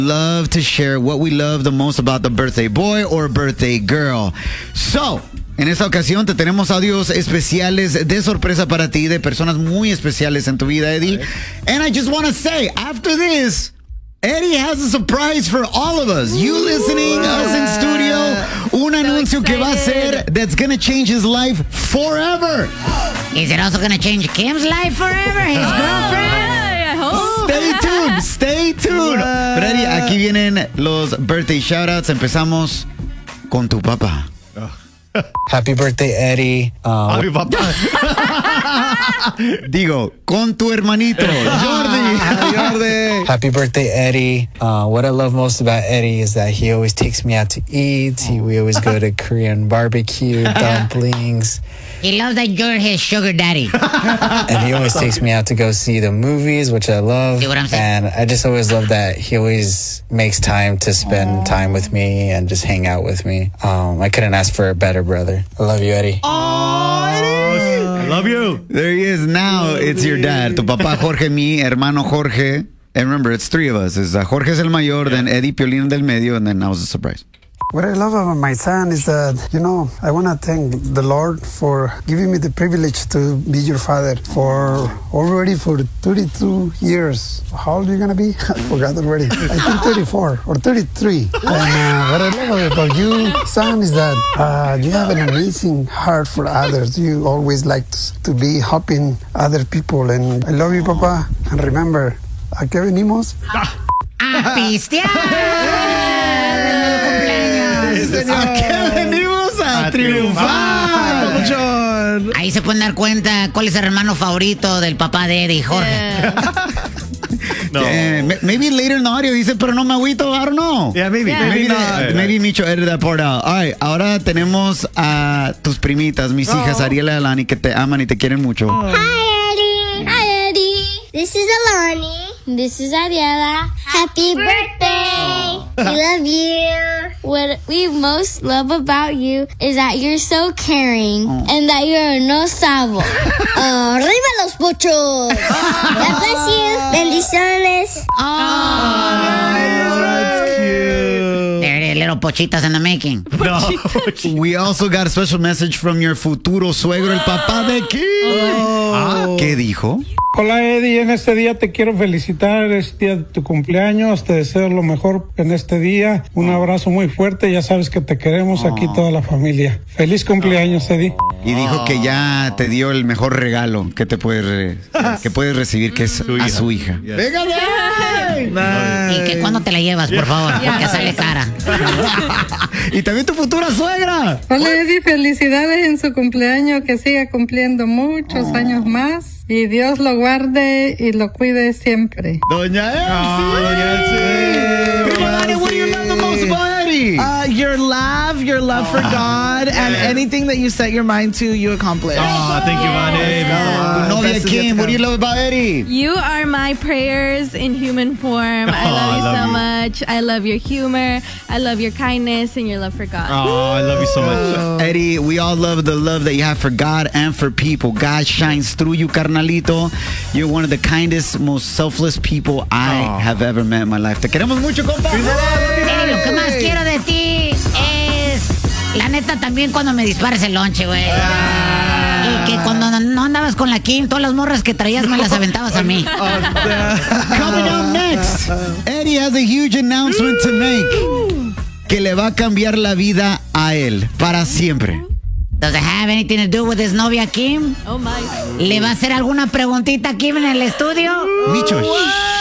love to share what we love the most about the birthday boy or birthday girl. So, en esta ocasión te tenemos audios especiales de sorpresa para ti, de personas muy especiales en tu vida, Eddie. And I just want to say, after this, Eddie has a surprise for all of us. You listening, us in studio, un anuncio que va a ser that's going to change his life forever. Is it also going to change Kim's life forever? His girlfriend? I hope. Stay tuned. Pero Eddie, aquí vienen los birthday shoutouts. Empezamos con tu papá. Happy birthday, Eddie. A mi papá. Digo, con tu hermanito, Jordi. Happy birthday, Eddie. What I love most about Eddie is that he always takes me out to eat. We always go to Korean barbecue, dumplings. He loves that you're his sugar daddy. And he always takes me out to go see the movies, which I love. See what I'm saying? And I just always love that he always makes time to spend time with me and just hang out with me. I couldn't ask for a better brother. I love you, Eddie. I love you. There he is now. It's your dad. Tu papá Jorge, mi hermano Jorge. And remember, it's three of us. Jorge es el mayor, then Eddie Piolín del medio, and then I was a surprise. What I love about my son is that, I want to thank the Lord for giving me the privilege to be your father for 32 years. How old are you going to be? I forgot already. I think 34 or 33. And what I love about you, son, is that you have an amazing heart for others. You always like to be helping other people. And I love you, Papa. And remember, ¿a qué venimos? ¡A pistear! ¿A qué venimos a triunfar? Ahí se pueden dar cuenta cuál es el hermano favorito del papá de Eddie, Jorge. No. Maybe later in the audio dice, pero no me agüito, I don't know. Yeah, maybe. Maybe Micho edit that part out. All right, ahora tenemos a tus primitas, mis hijas, Ariela y Alani, que te aman y te quieren mucho. Hi, Eddie. Hi, Eddie. This is Alani. This is Ariela. Happy birthday. We love you. What we most love about you is that you're so caring and that you're no sabo. Arriba los pochos. God bless you. Bendiciones. That's cute. There are little pochitas in the making. No. We also got a special message from your futuro suegro, el papá de Kim. ¿Qué dijo? Hola, Eddie, en este día te quiero felicitar, es día de tu cumpleaños, te deseo lo mejor en este día, un abrazo muy fuerte, ya sabes que te queremos aquí toda la familia. Feliz cumpleaños, Eddie. Y dijo que ya te dio el mejor regalo que te puedes recibir, que es a su hija. Y que cuando te la llevas, por favor, porque sale cara. Y también tu futura suegra. Hola, Eddie, felicidades en su cumpleaños, que siga cumpliendo muchos años más y Dios lo guarde y lo cuide siempre. Doña Elsie. Come on, what do you love the most about Eddie? Your love for God, and anything that you set your mind to, you accomplish. Oh, thank you, Vane. Tu novia Kim, what do you love about Eddie? You are my prayers in human form. I love you so much. I love your humor. I love your kindness and your love for God. Oh, I love you so much. Eddie, we all love the love that you have for God and for people. God shines through you, carnalito. You're one of the kindest, most selfless people I have ever met in my life. Te queremos mucho, compa. Lo que más quiero de ti es, la neta, también cuando me dispares el lonche, güey. Y que cuando no andabas con la Kim, todas las morras que traías me las aventabas a mí. Coming up next, Eddie has a huge announcement to make. Que le va a cambiar la vida a él para siempre. Does it have anything to do with his novia Kim? Oh my. ¿Le va a hacer alguna preguntita a Kim en el estudio? Micho.